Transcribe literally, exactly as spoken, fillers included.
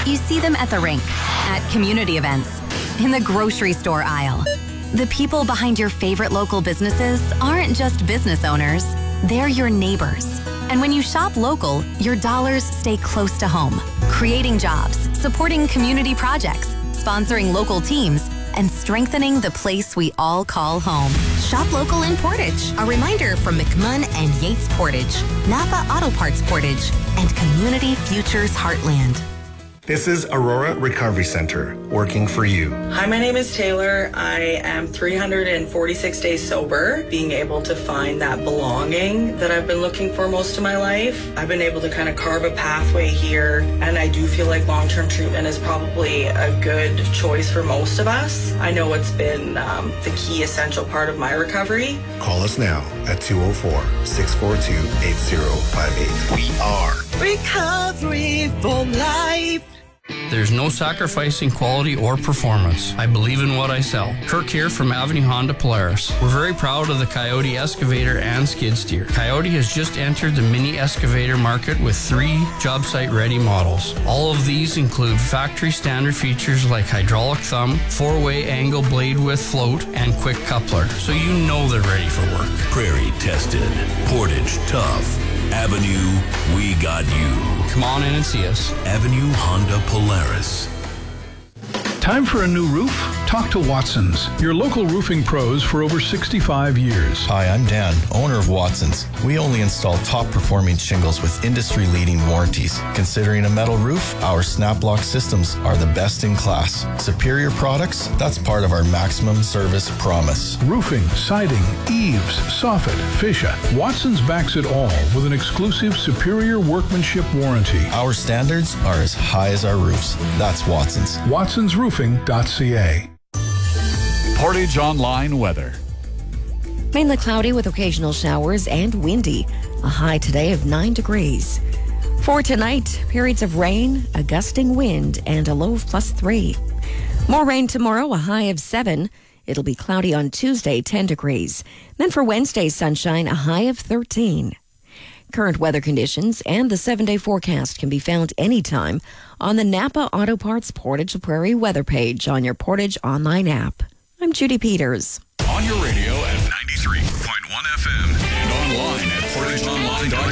You see them at the rink, at community events, in the grocery store aisle. The people behind your favorite local businesses aren't just business owners, they're your neighbors. And when you shop local, your dollars stay close to home, creating jobs, supporting community projects, sponsoring local teams, and strengthening the place we all call home. Shop local in Portage. A reminder from McMunn and Yates Portage, Napa Auto Parts Portage, and Community Futures Heartland. This is Aurora Recovery Center, working for you. Hi, my name is Taylor. I am three hundred forty-six days sober, being able to find that belonging that I've been looking for most of my life. I've been able to kind of carve a pathway here, and I do feel like long-term treatment is probably a good choice for most of us. I know it's been um, the key essential part of my recovery. Call us now at two oh four, six four two, eight oh five eight. We are Recovery for Life. There's no sacrificing quality or performance. I believe in what I sell. Kirk here from Avenue Honda Polaris. We're very proud of the Coyote Excavator and skid steer. Coyote has just entered the mini excavator market with three job site ready models. All of these include factory standard features like hydraulic thumb, four-way angle blade width float, and quick coupler, so you know they're ready for work. Prairie tested, Portage tough. Avenue, we got you. Come on in and see us. Avenue Honda Polaris. Time for a new roof? Talk to Watson's, your local roofing pros for over sixty-five years. Hi, I'm Dan, owner of Watson's. We only install top-performing shingles with industry-leading warranties. Considering a metal roof, our SnapBlock systems are the best in class. Superior products? That's part of our maximum service promise. Roofing, siding, eaves, soffit, fascia. Watson's backs it all with an exclusive superior workmanship warranty. Our standards are as high as our roofs. That's Watson's. Watson's Roofing dot C A. Portage Online weather. Mainly cloudy with occasional showers and windy. A high today of nine degrees. For tonight, periods of rain, a gusting wind, and a low of plus three. More rain tomorrow, a high of seven. It'll be cloudy on Tuesday, ten degrees. Then for Wednesday, sunshine, a high of thirteen. Current weather conditions and the seven-day forecast can be found anytime on the Napa Auto Parts Portage Prairie weather page on your Portage Online app. I'm Judy Peters. On your radio at ninety-three point one F M and online at portage online dot